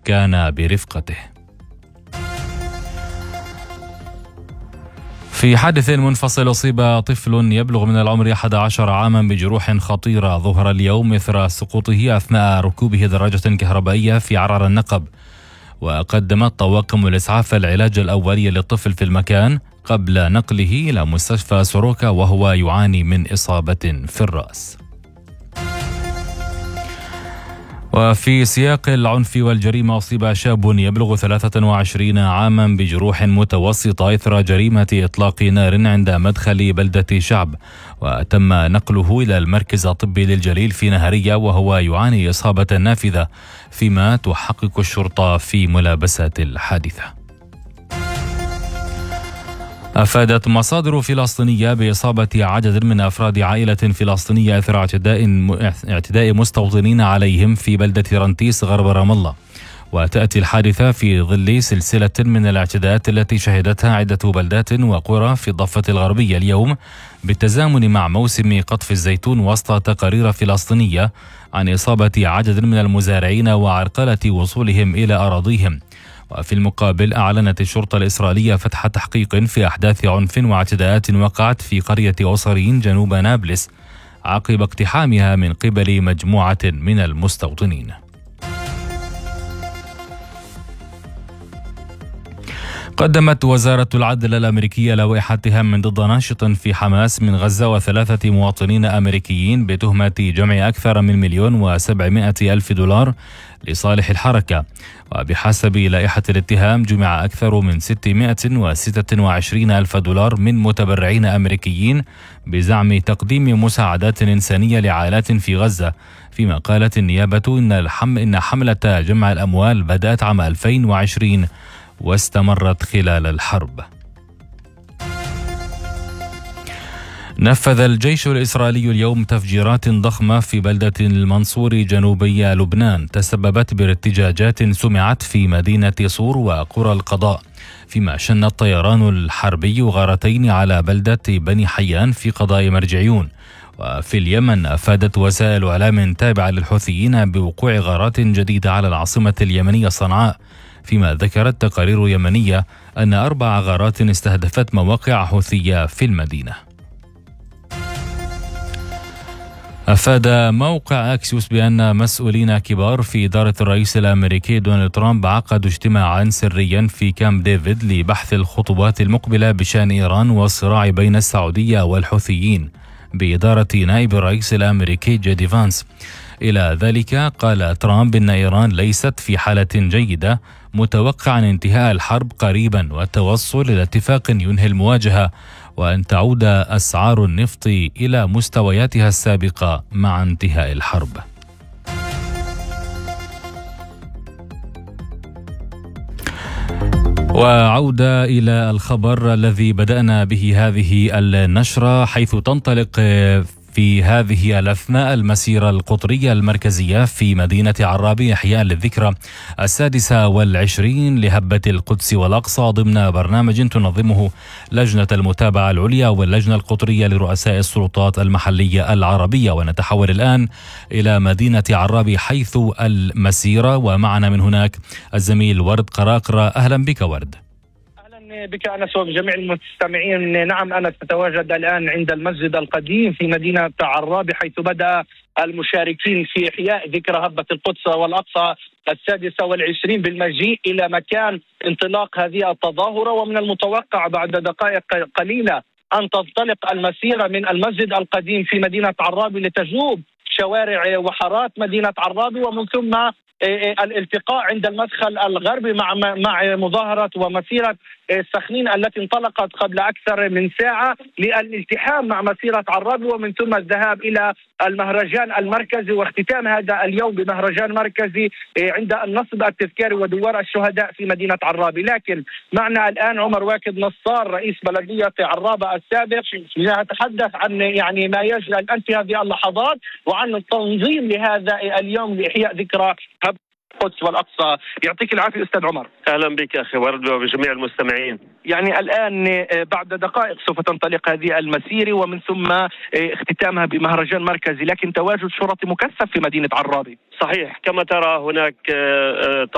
كان برفقته. في حادث منفصل أصيب طفل يبلغ من العمر 11 عاما بجروح خطيرة ظهر اليوم إثر سقوطه أثناء ركوبه دراجة كهربائية في عرعر النقب، وقدمت طواقم الإسعاف العلاج الأولي للطفل في المكان قبل نقله إلى مستشفى سوروكا وهو يعاني من إصابة في الرأس. وفي سياق العنف والجريمة أصيب شاب يبلغ 23 عاما بجروح متوسطة إثر جريمة إطلاق نار عند مدخل بلدة شعب، وتم نقله إلى المركز الطبي للجليل في نهرية وهو يعاني إصابة نافذة، فيما تحقق الشرطة في ملابسة الحادثة. أفادت مصادر فلسطينية بإصابة عدد من أفراد عائلة فلسطينية إثر اعتداء مستوطنين عليهم في بلدة رنتيس غرب رام الله، وتأتي الحادثة في ظل سلسلة من الاعتداءات التي شهدتها عدة بلدات وقرى في الضفة الغربية اليوم، بالتزامن مع موسم قطف الزيتون، وسط تقارير فلسطينية عن إصابة عدد من المزارعين وعرقلة وصولهم إلى أراضيهم. وفي المقابل أعلنت الشرطة الإسرائيلية فتح تحقيق في أحداث عنف واعتداءات وقعت في قرية أوصرين جنوب نابلس عقب اقتحامها من قبل مجموعة من المستوطنين. قدمت وزارة العدل الأمريكية لوائح اتهام ضد ناشط في حماس من غزة و3 مواطنين أمريكيين بتهمة جمع أكثر من $1,700,000 لصالح الحركة. وبحسب لائحة الاتهام جمع أكثر من $626,000 من متبرعين أمريكيين بزعم تقديم مساعدات إنسانية لعائلات في غزة، فيما قالت النيابة إن حملة جمع الأموال بدأت عام 2020 واستمرت خلال الحرب. نفذ الجيش الإسرائيلي اليوم تفجيرات ضخمة في بلدة المنصور جنوبي لبنان تسببت بارتجاجات سمعت في مدينة صور وقرى القضاء، فيما شن الطيران الحربي غارتين على بلدة بني حيان في قضاء مرجعيون. وفي اليمن أفادت وسائل إعلام تابعة للحوثيين بوقوع غارات جديدة على العاصمة اليمنية صنعاء، فيما ذكرت تقارير يمنية أن 4 غارات استهدفت مواقع حوثية في المدينة. أفاد موقع أكسيوس بأن مسؤولين كبار في إدارة الرئيس الأمريكي دونالد ترامب عقدوا اجتماعا سريا في كامب ديفيد لبحث الخطوات المقبلة بشأن إيران والصراع بين السعودية والحوثيين بإدارة نائب الرئيس الأمريكي جيدي فانس. إلى ذلك قال ترامب إن إيران ليست في حالة جيدة، متوقعا انتهاء الحرب قريبا والتوصل إلى اتفاق ينهي المواجهة، وأن تعود أسعار النفط إلى مستوياتها السابقة مع انتهاء الحرب. وعودة إلى الخبر الذي بدأنا به هذه النشرة، حيث تنطلق في هذه الأثناء المسيرة القطرية المركزية في مدينة عرابي إحياء للذكرى 26 لهبة القدس والأقصى ضمن برنامج تنظمه لجنة المتابعة العليا واللجنة القطرية لرؤساء السلطات المحلية العربية. ونتحول الآن إلى مدينة عرابي حيث المسيرة، ومعنا من هناك الزميل ورد قراقرة. أهلا بك ورد. بك أنس وبجميع المستمعين. نعم، أنا أتواجد الآن عند المسجد القديم في مدينة عرابي، حيث بدأ المشاركين في إحياء ذكرى هبة القدس والأقصى 26 بالمجيء إلى مكان انطلاق هذه التظاهرة. ومن المتوقع بعد دقائق قليلة أن تنطلق المسيرة من المسجد القديم في مدينة عرابي لتجوب شوارع وحارات مدينة عرابي، ومن ثم الالتقاء عند المدخل الغربي مع مظاهرة ومسيرة سخنين التي انطلقت قبل أكثر من ساعة للالتحام مع مسيرة عرابي، ومن ثم الذهاب إلى المهرجان المركزي واختتام هذا اليوم بمهرجان مركزي عند النصب التذكاري ودوار الشهداء في مدينة عرابي. لكن معنا الآن عمر واكد نصار رئيس بلدية عرابة السابق يتحدث عن ما يجري الآن في هذه اللحظات وعن التنظيم لهذا اليوم لإحياء ذكرى القدس والأقصى. يعطيك العافية أستاذ عمر. أهلا بك أخي ورد وبجميع المستمعين. الآن بعد دقائق سوف تنطلق هذه المسيرة ومن ثم اختتامها بمهرجان مركزي، لكن تواجد شرطي مكثف في مدينة عرابي. صحيح، كما ترى هناك